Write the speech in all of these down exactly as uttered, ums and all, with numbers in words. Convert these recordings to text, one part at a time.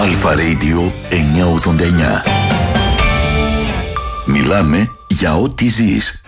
Αλφα Radio εννιακόσια ογδόντα εννιά. Μιλάμε για ό,τι ζεις.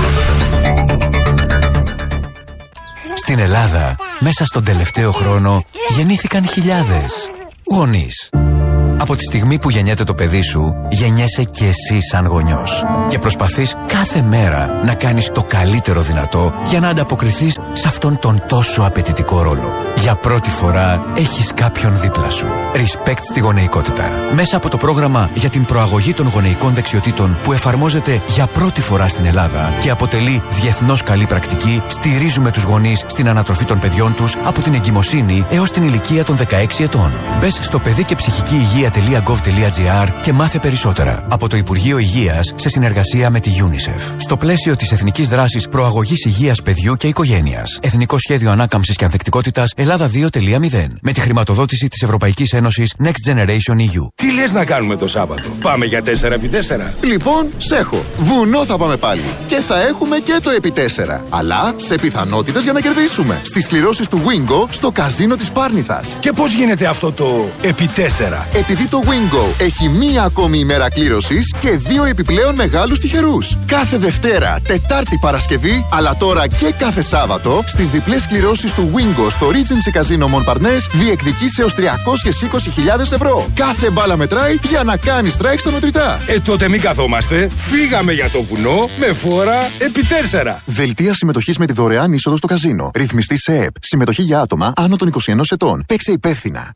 Στην Ελλάδα, μέσα στον τελευταίο χρόνο, γεννήθηκαν χιλιάδες γονείς. Από τη στιγμή που γεννιέται το παιδί σου, γεννιέσαι και εσύ σαν γονιός. Και προσπαθείς κάθε μέρα να κάνεις το καλύτερο δυνατό για να ανταποκριθείς σε αυτόν τον τόσο απαιτητικό ρόλο. Για πρώτη φορά έχεις κάποιον δίπλα σου. Respect στη γονεϊκότητα. Μέσα από το πρόγραμμα για την προαγωγή των γονεϊκών δεξιοτήτων που εφαρμόζεται για πρώτη φορά στην Ελλάδα και αποτελεί διεθνώς καλή πρακτική, στηρίζουμε τους γονείς στην ανατροφή των παιδιών τους από την εγκυμοσύνη έως την ηλικία των δεκαέξι ετών. Μπες στο παιδί και ψυχική υγεία τελεία γκοβ τελεία τζι άρ και μάθε περισσότερα. Από το Υπουργείο Υγείας σε συνεργασία με τη UNICEF. Στο πλαίσιο της Εθνικής Δράσης Προαγωγής Υγείας Παιδιού και Οικογένειας. Εθνικό Σχέδιο Ανάκαμψης και Ανθεκτικότητας Ελλάδα δύο τελεία μηδέν. Με τη χρηματοδότηση της Ευρωπαϊκής Ένωσης Next Generation ι γιου. Τι λες να κάνουμε το Σάββατο? Πάμε για τέσσερα επί τέσσερα. Λοιπόν, σέχω. Βουνό θα πάμε πάλι. Και θα έχουμε και το επί τέσσερα. Αλλά σε πιθανότητες για να κερδίσουμε. Στις κληρώσεις του Wingo στο καζίνο της Πάρνηθας. Και πώς γίνεται αυτό το επί τέσσερα? Επειδή το Wingo έχει μία ακόμη ημέρα κλήρωσης και δύο επιπλέον μεγάλους τυχερούς. Κάθε Δευτέρα, Τετάρτη, Παρασκευή, αλλά τώρα και κάθε Σάββατο, στις διπλές κληρώσεις του Wingo στο Regency Casino Montparnasse διεκδικείς έως τριακόσιες είκοσι χιλιάδες ευρώ. Κάθε μπάλα μετράει για να κάνεις strike στα μετρητά. Ε, τότε μην καθόμαστε. Φύγαμε για το βουνό με φόρα επί τέσσερα. Δελτία συμμετοχής με τη δωρεάν είσοδο στο καζίνο. Ρυθμιστή σε ΕΕΠ. Συμμετοχή για άτομα άνω των είκοσι ενός ετών. Παίξε υπεύθυνα.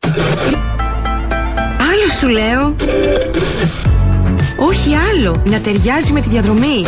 Άλλο σου λέω. Όχι άλλο. Να ταιριάζει με τη διαδρομή.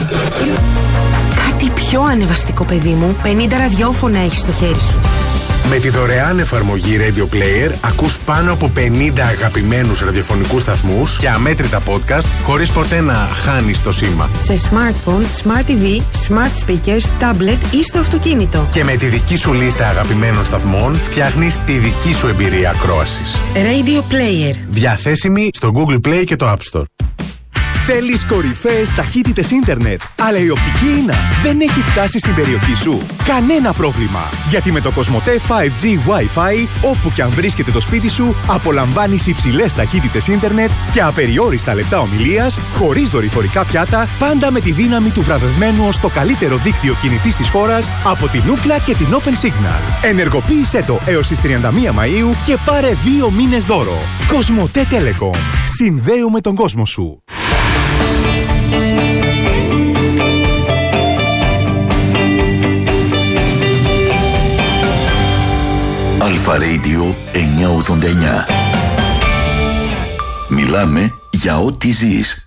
Κάτι πιο ανεβαστικό, παιδί μου. πενήντα ραδιόφωνα έχεις στο χέρι σου. Με τη δωρεάν εφαρμογή Radio Player ακούς πάνω από πενήντα αγαπημένους ραδιοφωνικούς σταθμούς και αμέτρητα podcast χωρίς ποτέ να χάνεις το σήμα. Σε smartphone, smart τι βι, smart speakers, tablet ή στο αυτοκίνητο. Και με τη δική σου λίστα αγαπημένων σταθμών φτιάχνεις τη δική σου εμπειρία ακρόασης. Radio Player. Διαθέσιμη στο Google Play και το App Store. Θέλεις κορυφαίες ταχύτητες ίντερνετ, αλλά η οπτική ίνα δεν έχει φτάσει στην περιοχή σου? Κανένα πρόβλημα, γιατί με το Κοσμοτέ φάιβ τζι Wi-Fi, όπου και αν βρίσκεται το σπίτι σου, απολαμβάνεις υψηλές ταχύτητες ίντερνετ και απεριόριστα λεπτά ομιλίας, χωρίς δορυφορικά πιάτα, πάντα με τη δύναμη του βραβευμένου ως το καλύτερο δίκτυο κινητής της χώρας από την Ookla και την Open Signal. Ενεργοποίησέ το έως τις τριάντα μία Μαΐου και πάρε δύο μήνες δώρο. Κοσμοτέ Telecom. Συνδέουμε τον κόσμο σου. Αλφα Radio εννιακόσια ογδόντα εννιά. Μιλάμε για ό,τι ζεις.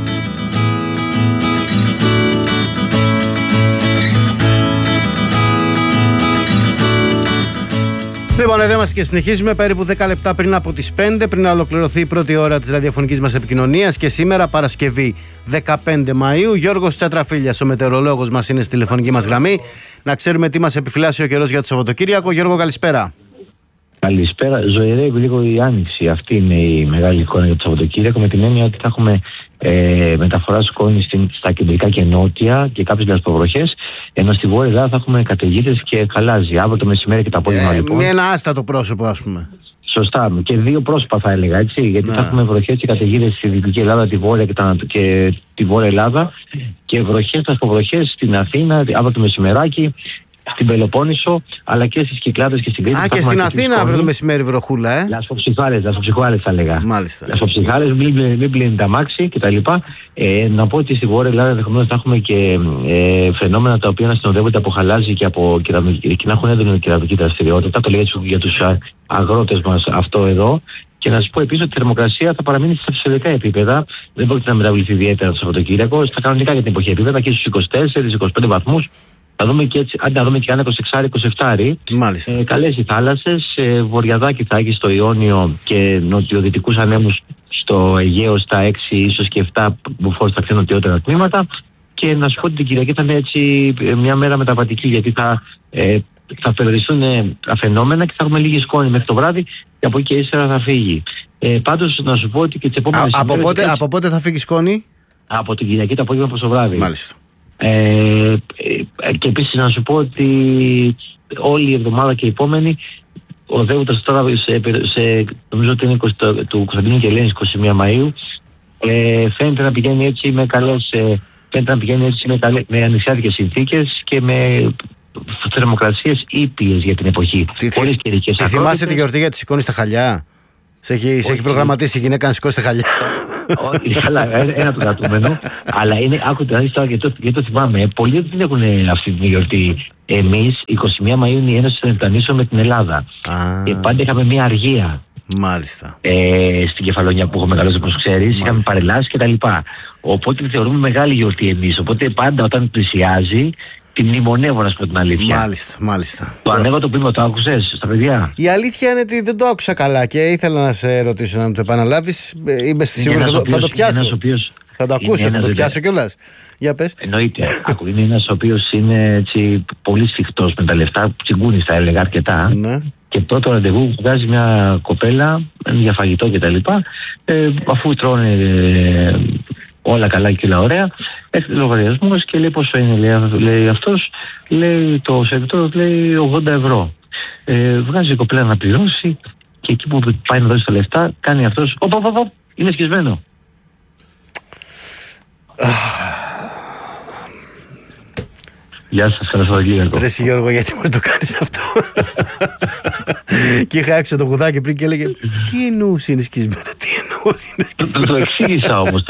Λοιπόν, εδώ είμαστε και συνεχίζουμε περίπου δέκα λεπτά πριν από τις πέντε, πριν να ολοκληρωθεί η πρώτη ώρα της ραδιοφωνικής μας επικοινωνίας. Και σήμερα, Παρασκευή δεκαπέντε Μαΐου, Γιώργος Τσατραφίλιας, ο μετεωρολόγος μας, είναι στη τηλεφωνική μας γραμμή. Να ξέρουμε τι μας επιφυλάσσει ο καιρός για το Σαββατοκύριακο. Γιώργο, καλησπέρα. Καλησπέρα. Ζωηρεύει λίγο η άνοιξη. Αυτή είναι η μεγάλη εικόνα για το Σαββατοκύριακο, με την έννοια ότι θα έχουμε ε, μεταφορά σκόνη στα κεντρικά και νότια και κάποιες λασποβροχές, ενώ στη Βόρεια Ελλάδα θα έχουμε καταιγίδες και χαλάζει. Αύριο το μεσημέρι και το απόγευμα, ε, λοιπόν. Με ένα άστατο πρόσωπο, ας πούμε. Σωστά. Και δύο πρόσωπα θα έλεγα, έτσι. Γιατί να. θα έχουμε βροχές και καταιγίδες στη Δυτική Ελλάδα, τη Βόρεια και, τα, και τη Βόρεια Ελλάδα. Και βροχές, λασποβροχές στην Αθήνα, αύριο το μεσημεράκι. Στην Πελοπόννησο, αλλά και στις Κυκλάδες και στην Κρήτη. Α, και στην Αθήνα αύριο το μεσημέρι βροχούλα, ε. Λασποψυχάλες, λασποψυχάλες θα λέγα. Μάλιστα. Λασποψυχάλες, μην, μην πλύνει τα μάξι κτλ. Ε, να πω ότι στη Βόρεια Ελλάδα ενδεχομένως θα έχουμε και ε, φαινόμενα τα οποία να συνοδεύονται από χαλάζι και, από, και να έχουν έντονη κερατική δραστηριότητα. Το λέει για τους αγρότες μας αυτό εδώ. Και να σα πω επίσης ότι η θερμοκρασία θα παραμείνει στα φυσιολογικά επίπεδα. Δεν πρόκειται να μεταβληθεί ιδιαίτερα το Σαββατοκύριακο. Στα κανονικά για την εποχή επίπεδα και στους είκοσι τέσσερις είκοσι πέντε βαθμούς. Θα δούμε και έτσι, αν δούμε και αν είκοσι έξι είκοσι επτά. Ε, καλές οι θάλασσες, ε, βορειαδάκι θα έχει στο Ιόνιο και νοτιοδυτικούς ανέμους στο Αιγαίο στα έξι ίσως και επτά μποφόρ στα πιο νοτιότερα τμήματα. Και να σου πω ότι την Κυριακή θα είναι έτσι μια μέρα μεταβατική, γιατί θα, ε, θα περιοριστούν τα φαινόμενα και θα έχουμε λίγη σκόνη μέχρι το βράδυ και από εκεί και ύστερα θα φύγει. Ε, πάντως να σου πω ότι και τις επόμενες από, πότε, έτσι, από πότε θα φύγει σκόνη? Από την Κυριακή το απόγευμα προς το βράδυ. Μάλιστα. Ε, και επίσης να σου πω ότι όλη η εβδομάδα και η επόμενη οδεύοντας τώρα σε, σε, νομίζω ότι είναι είκοσι, του Κωνσταντίνου και Ελένης είκοσι μία Μαΐου, ε, φαίνεται να πηγαίνει έτσι με καλές, ε, φαίνεται να πηγαίνει έτσι με, καλέ, με ανοιξιάτικες συνθήκες και με θερμοκρασίες ήπιες για την εποχή. Τι, τι, τι θυμάσαι τη γιορτή για τη σηκώνει στα χαλιά? Σε έχει, σε έχει προγραμματίσει η γυναίκα να σηκώσει τα χαλιά? Όχι, καλά, ένα το κρατούμενο. Αλλά είναι, άκουτε, γιατί το, γιατί το θυμάμαι, πολλοί δεν έχουν αυτή τη γιορτή. Εμείς, είκοσι μία Μαΐου είναι η Ένωση των Επτανήσεων με την Ελλάδα. Ah. Και πάντα είχαμε μία αργία. Μάλιστα. Ε, στην Κεφαλονιά που έχω μεγαλώσει, όπως ξέρεις, είχαμε παρελάσεις κτλ. Οπότε τη θεωρούμε μεγάλη γιορτή εμείς. Οπότε πάντα όταν πλησιάζει, τη μνημονεύω, να σου πω την αλήθεια. Μάλιστα, μάλιστα. Το ανέβατο ποίημα το άκουσες στα παιδιά? Η αλήθεια είναι ότι δεν το άκουσα καλά και ήθελα να σε ρωτήσω να μου το επαναλάβεις. Είμαι σίγουρος θα, θα το πιάσω. Οποίος, θα το ακούσω, θα το πιάσω κιόλας. Για πες. Εννοείται. Άκου, είναι ένας ο οποίος είναι έτσι, πολύ σφιχτός με τα λεφτά, τσιγκούνης θα έλεγα αρκετά. Ναι. Και πρώτο ραντεβού που βγάζει μια κοπέλα για φαγητό κτλ. Ε, αφού τρώνε ε, όλα καλά και όλα ωραία, έρχεται λογαριασμός και λέει πόσο είναι, λέει, λέει αυτός, λέει το σερβιτόρο, λέει ογδόντα ευρώ. Ε, βγάζει η κοπέλα να πληρώσει και εκεί που πάει να δώσει τα λεφτά, κάνει αυτός, οπ, οπ, οπ, είναι σκισμένο. Γεια σας, καλώς Σαββατοκύριακο. Ρε Γιώργο, γιατί μας το κάνεις αυτό? Και είχα έξω το κουδάκι πριν και έλεγε τι εννοούσε είναι σκισμένο, τι εννοούσε είναι σκισμένο. Το εξήγησα όμως.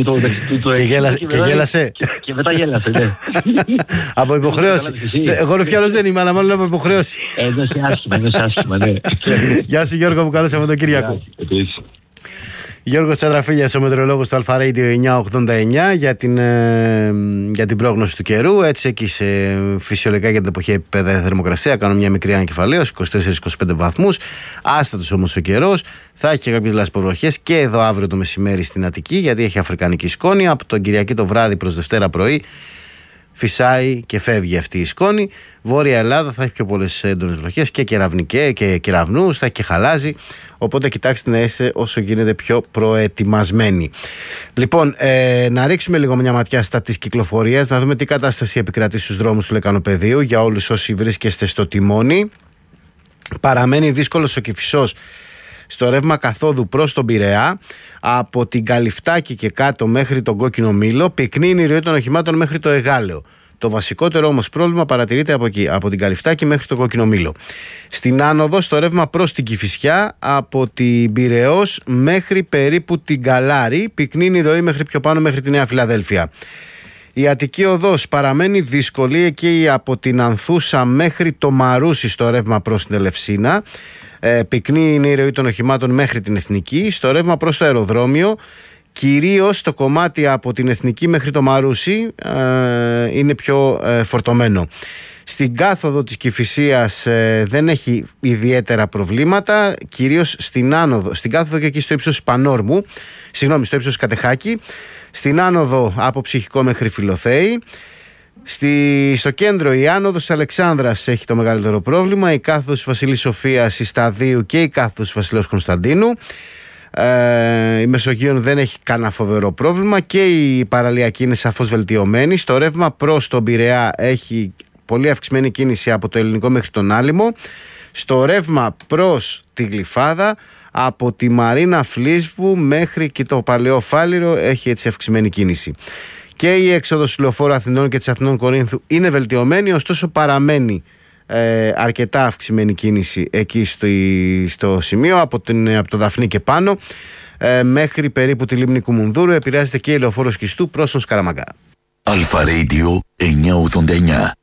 Και γέλασε. Και μετά γέλασε, ναι. Από υποχρέωση. Εγώ ρουφιάνος δεν είμαι, αλλά μάλλον από υποχρέωση. Έδωσε άσχημα, έδωσε άσχημα, ναι. Γεια σου Γιώργο μου, καλό Σαββατοκύριακο. Γιώργος Τσατραφίλιας, ο μετεωρολόγος του Alpha Radio εννιακόσια ογδόντα εννιά για την, ε, για την πρόγνωση του καιρού. Έτσι εκεί σε φυσιολογικά για την εποχή επίπεδα θερμοκρασία. Κάνω μια μικρή ανακεφαλαίωση, είκοσι τέσσερα με είκοσι πέντε βαθμούς. Άστατος όμως ο καιρός. Θα έχει και κάποιες λασποβροχές και εδώ αύριο το μεσημέρι στην Αττική, γιατί έχει αφρικανική σκόνη. Από τον Κυριακή το βράδυ προς Δευτέρα πρωί φυσάει και φεύγει αυτή η σκόνη. Βόρεια Ελλάδα θα έχει πιο πολλές έντονες βροχές και κεραυνικές και κεραυνούς, θα έχει και χαλάζει. Οπότε κοιτάξτε να είστε όσο γίνεται πιο προετοιμασμένοι. Λοιπόν, ε, να ρίξουμε λίγο μια ματιά στα της κυκλοφορίας, να δούμε τι κατάσταση επικρατεί στους δρόμους του Λεκανοπεδίου για όλους όσοι βρίσκεστε στο τιμόνι. Παραμένει δύσκολος ο Κηφισός στο ρεύμα καθόδου προς τον Πειραιά, από την Καλυφτάκη και κάτω μέχρι τον Κόκκινο Μήλο, πυκνή είναι η ροή των οχημάτων μέχρι το Εγάλεο. Το βασικότερο όμως πρόβλημα παρατηρείται από εκεί, από την Καλυφτάκη μέχρι τον Κόκκινο Μήλο. Στην άνοδο, στο ρεύμα προς την Κηφισιά, από την Πειραιώς μέχρι περίπου την Καλάρη, πυκνή είναι η ροή μέχρι πιο πάνω, μέχρι τη Νέα Φιλαδέλφια. Η Αττική Οδός παραμένει δύσκολη εκεί από την Ανθούσα μέχρι το Μαρούσι στο ρεύμα προς την Ελευσίνα. Ε, πυκνή είναι η ροή των οχημάτων μέχρι την Εθνική. Στο ρεύμα προς το αεροδρόμιο, κυρίως το κομμάτι από την Εθνική μέχρι το Μαρούσι ε, είναι πιο ε, φορτωμένο. Στην κάθοδο της Κηφισίας ε, δεν έχει ιδιαίτερα προβλήματα, κυρίως στην άνοδο, στην κάθοδο και εκεί στο ύψος Πανόρμου, συγγνώμη, στο ύψος Κατεχάκη, στην άνοδο από Ψυχικό μέχρι Φιλοθέη. Στη, στο κέντρο η άνοδος Αλεξάνδρας έχει το μεγαλύτερο πρόβλημα, η κάθοδος Βασιλής Σοφίας, η Σταδίου και η κάθοδος Βασιλέως Κωνσταντίνου. Ε, η Μεσογείων δεν έχει κανένα φοβερό πρόβλημα και η παραλιακή είναι σαφώς βελτιωμένη. Στο ρεύμα προς τον Πειραιά έχει πολύ αυξημένη κίνηση από το Ελληνικό μέχρι τον Άλυμο. Στο ρεύμα προς τη Γλυφάδα, από τη Μαρίνα Φλίσβου μέχρι και το Παλαιό Φάληρο έχει έτσι αυξημένη κίνηση. Και η έξοδος του Λεωφόρου Αθηνών και της Αθηνών Κορίνθου είναι βελτιωμένη, ωστόσο παραμένει ε, αρκετά αυξημένη κίνηση εκεί στο, στο σημείο, από, την, από το Δαφνί και πάνω, ε, μέχρι περίπου τη λίμνη Κουμουνδούρου. Επηρεάζεται και η Λεωφόρος Κιστού προς τον Σκαραμαγκά. Alpha Radio εννιακόσια ογδόντα εννιά.